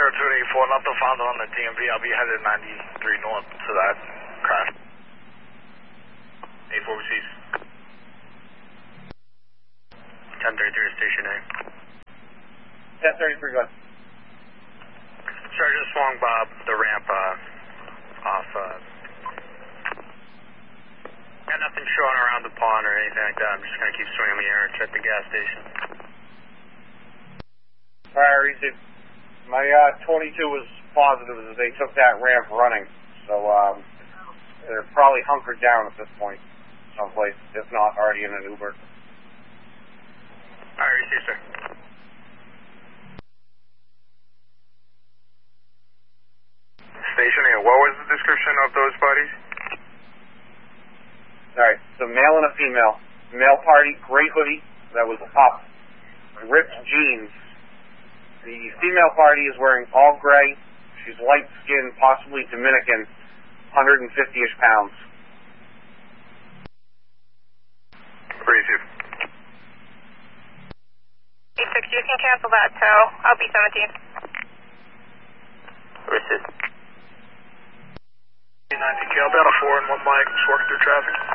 284, nothing found on the DMV. I'll be headed 93 north to that crash. 84 received. 1033 Station A. 1033, go ahead. Sir, I just swung Bob the ramp off. Got nothing showing around the pond or anything like that. I'm just going to keep swinging the air and check the gas station. Alright, easy. My 22 was positive that they took that ramp running, so they're probably hunkered down at this point, someplace, if not already in an Uber. Alright, receive, sir. Station A, what was the description of those bodies? Alright, so male and a female. Male party, gray hoodie that was up, ripped jeans. The female party is wearing all gray. She's light-skinned, possibly Dominican, 150-ish pounds. Receive. 86, you can cancel that tow. I'll be 17. Receive. 90K, I'll be on a 4 and 1 mic, just working through traffic.